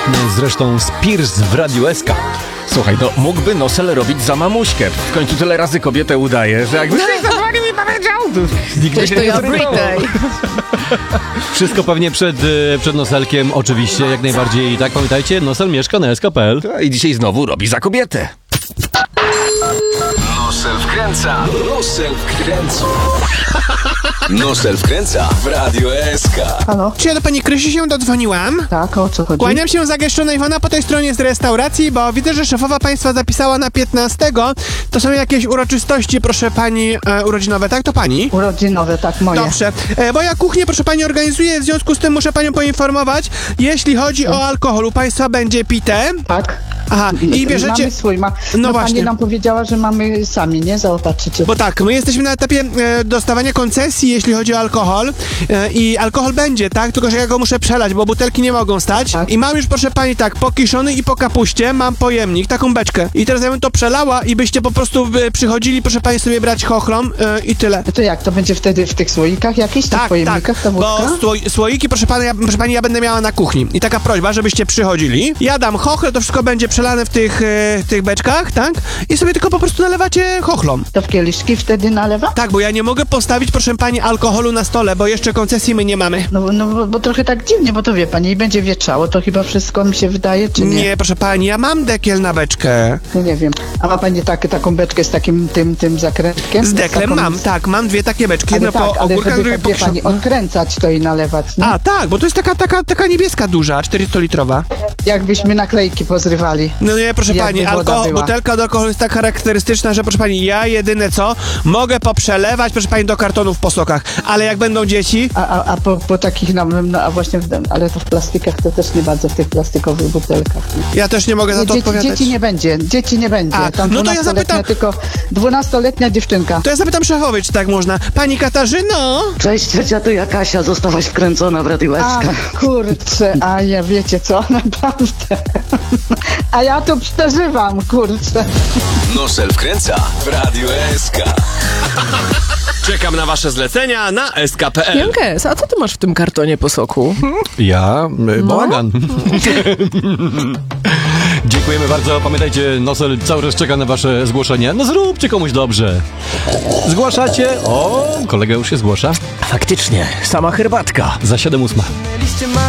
Zresztą Spears w Radiu SK. Słuchaj, no mógłby Nosel robić za mamuśkę. W końcu tyle razy kobietę udaje, że jakby ktoś zadzwonił i powiedział, to nigdy się to nie jest zrobiło. Britney. Wszystko pewnie przed Noselkiem, oczywiście, jak najbardziej. I tak pamiętajcie, Nosel mieszka na sk.pl. I dzisiaj znowu robi za kobietę. Nosel wkręca. Nosel wkręca. Nosel wkręca w Radio SK. Halo? Czy ja do pani Krysi się dodzwoniłam? Tak, o co chodzi? Kłaniam się zagęszczona Iwona po tej stronie z restauracji, bo widzę, że szefowa państwa zapisała na 15. To są jakieś uroczystości, proszę pani, urodzinowe, tak? To pani? Urodzinowe, tak, moje. Dobrze, bo ja kuchnię, proszę pani, organizuję, w związku z tym muszę panią poinformować, jeśli chodzi o alkohol, u państwa będzie pite. Tak. Aha, i bierzecie... Mamy swój, No właśnie. Pani nam powiedziała, że mamy sami, nie? Zaopatrzycie. Bo tak, my jesteśmy na etapie dostawania koncesji, jeśli chodzi o alkohol i alkohol będzie, tak? Tylko, że ja go muszę przelać, bo butelki nie mogą stać. Tak. I mam już, proszę pani, tak, po kiszony i po kapuście mam pojemnik, taką beczkę. I teraz ja bym to przelała i byście po prostu przychodzili, proszę pani, sobie brać chochlom i tyle. To jak, to będzie wtedy w tych słoikach jakichś, tych pojemnikach, ta wódka? bo słoiki, proszę pani, ja będę miała na kuchni. I taka prośba, żebyście przychodzili. Ja dam chochle, to wszystko będzie przelane w tych beczkach, tak? I sobie tylko po prostu nalewacie chochlom. To w kieliszki wtedy nalewa? Tak, bo ja nie mogę postawić, proszę pani, alkoholu na stole, bo jeszcze koncesji my nie mamy. No, bo trochę tak dziwnie, bo to wie pani, i będzie wietrzało, to chyba wszystko mi się wydaje, czy nie? Nie, proszę pani, ja mam dekiel na beczkę. No nie wiem. A ma pani taką beczkę z takim tym zakrętkiem? Z deklem taką... mam, tak, mam dwie takie beczki, Ale jedno tak, po ale ogórkach, żeby, drugie po wie pani, krzoku. odkręcać to i nalewać, nie? A, tak, bo to jest taka niebieska duża, 400-litrowa. Jakbyśmy naklejki pozrywali. No nie, proszę Jakby pani, woda była. butelka od alkoholu jest tak charakterystyczna, że proszę pani, ja jedyne co, mogę poprzelewać, proszę pani, do kartonów po sokach, ale jak będą dzieci... A po takich, a właśnie, ale to w plastikach to też nie bardzo, w tych plastikowych butelkach. Nie? Ja też nie mogę za to odpowiadać. Dzieci nie będzie. A, Tam no to ja 12-letnia, zapytam- tylko 12-letnia dziewczynka. To ja zapytam szefowej, czy tak można. Pani Katarzyno! Cześć ciocia, tu ja Kasia, zostałaś wkręcona w Radio A SK. kurczę, a ja wiecie co, naprawdę. A ja tu przeżywam, kurczę. Nosel wkręca w Radio SK. Czekam na wasze zlecenia na sk.pl. Jankes, a co ty masz w tym kartonie po soku? Ja? Bałagan. Dziękujemy bardzo. Pamiętajcie, Nosel cały czas czeka na wasze zgłoszenie. No zróbcie komuś dobrze. Zgłaszacie? O, kolega już się zgłasza. Faktycznie, sama herbatka. Za 7:08.